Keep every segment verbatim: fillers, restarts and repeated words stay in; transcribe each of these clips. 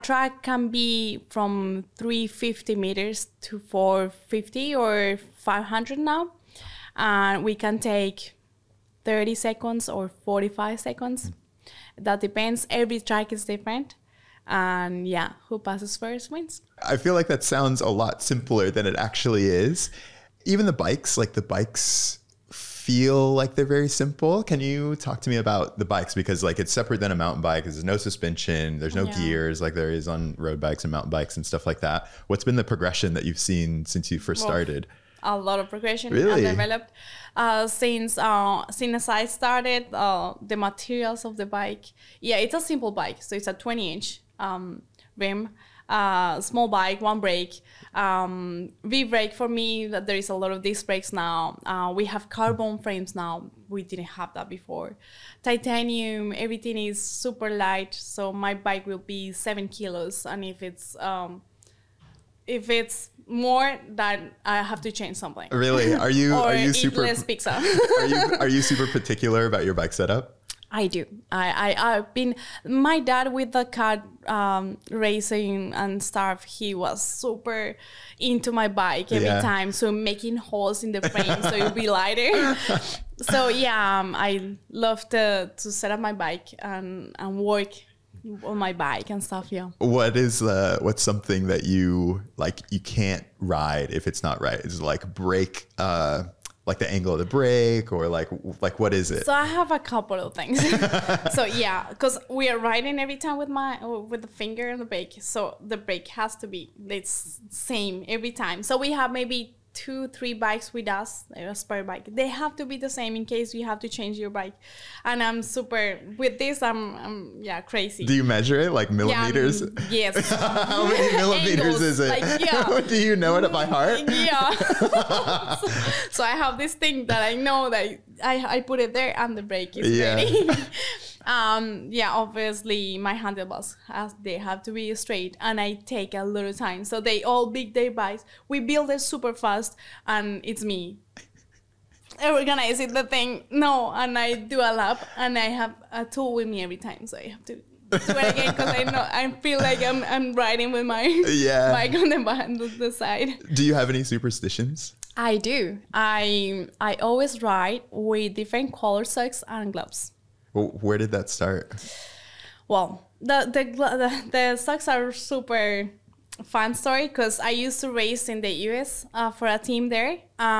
Track can be from three hundred fifty meters to four hundred fifty or five hundred now. And we can take thirty seconds or forty-five seconds. That depends. Every track is different. And yeah, who passes first wins. I feel like that sounds a lot simpler than it actually is. Even the bikes, like the bikes feel like they're very simple. Can you talk to me about the bikes? Because like it's separate than a mountain bike. There's no suspension. There's no yeah. gears like there is on road bikes and mountain bikes and stuff like that. What's been the progression that you've seen since you first well, started? A lot of progression really? I've developed uh, since uh, since I started. Uh, the materials of the bike. Yeah, it's a simple bike. So it's a twenty inch um, rim. Uh, small bike, one brake, um, V-brake for me, that there is a lot of disc brakes now. Uh, we have carbon frames now. We didn't have that before. Titanium, everything is super light. So my bike will be seven kilos. And if it's, um, if it's more, then I have to change something. Really? Are you, or are you eat super, less pizza. are you, are you super particular about your bike setup? I do. I, I, I've been, my dad with the kart um, racing and stuff, he was super into my bike every yeah. time. So making holes in the frame so it'll be lighter. So yeah, um, I love to, to set up my bike and, and work on my bike and stuff, yeah. What is, uh, what's something that you, like, you can't ride if it's not right? Is it like brake, uh, like the angle of the brake, or like like what is it? So I have a couple of things. So yeah, because we are riding every time with my with the finger on the brake. So the brake has to be it's same every time. So we have maybe two, three bikes with us, a spare bike. They have to be the same in case you have to change your bike. And I'm super with this. I'm, I'm yeah crazy. Do you measure it like millimeters? Yeah, yes. How many millimeters Angles, is it? Like, yeah. Do you know it by heart? Yeah. so, so I have this thing that I know that I I put it there and the brake is yeah. ready. Um, yeah, obviously my handlebars, has, they have to be straight, and I take a little time. So they all big day bikes. We build it super fast, and it's me organizing the thing. No, and I do a lap, and I have a tool with me every time, so I have to do it again because I know I feel like I'm I'm riding with my yeah. bike on the, on the side. Do you have any superstitions? I do. I I always ride with different color socks and gloves. Well, where did that start? Well, the the the, the socks are super fun story because I used to race in the U S uh, for a team there,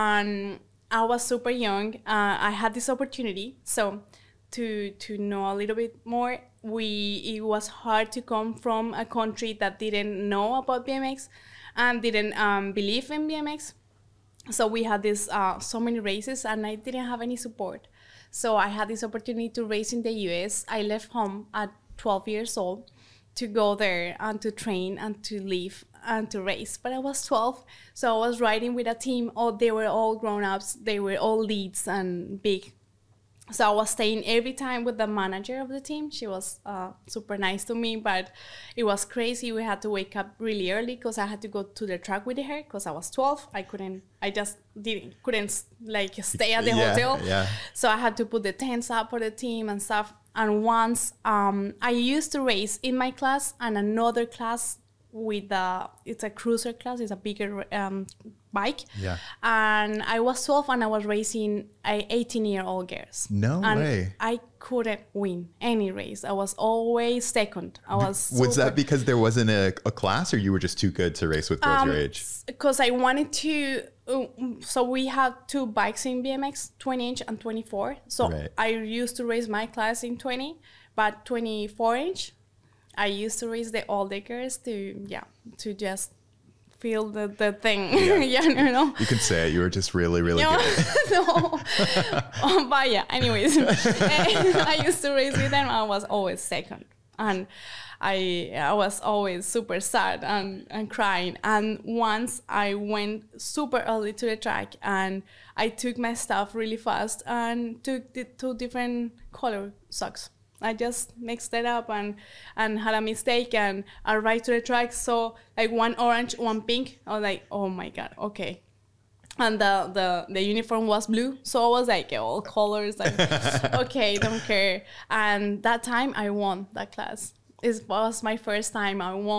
and I was super young. Uh, I had this opportunity, so to to know a little bit more, we it was hard to come from a country that didn't know about B M X and didn't um, believe in B M X. So we had this uh, so many races, and I didn't have any support. So I had this opportunity to race in the U S. I left home at twelve years old to go there and to train and to live and to race. But I was twelve, so I was riding with a team. Oh, they were all grown-ups. They were all leads and big. So I was staying every time with the manager of the team. She was uh, super nice to me, but it was crazy. We had to wake up really early because I had to go to the track with her because I was twelve. I couldn't, I just didn't, couldn't like stay at the yeah, hotel. Yeah. So I had to put the tents up for the team and stuff. And once um, I used to race in my class and another class with a, it's a cruiser class, it's a bigger um, bike. Yeah. And I was twelve and I was racing a eighteen year old girls. No and way. I couldn't win any race. I was always second. I was Was super, that because there wasn't a, a class, or you were just too good to race with girls um, your age? Because I wanted to, uh, so we had two bikes in B M X, twenty inch and twenty-four. So right. I used to race my class in twenty, but twenty-four inch, I used to race the older girls to, yeah, to just feel the, the thing. Yeah. Yeah, you know. You can say it. You were just really, really No, good. no. um, but yeah, anyways, I used to race with them. I was always second. And I I was always super sad and, and crying. And once I went super early to the track and I took my stuff really fast and took the two different color socks. I just mixed it up and, and had a mistake and I arrived to the track, so like one orange, one pink. I was like, oh my God, okay. And the, the, the uniform was blue, so I was like, all colors, like, okay, don't care. And that time I won that class. It was my first time I won.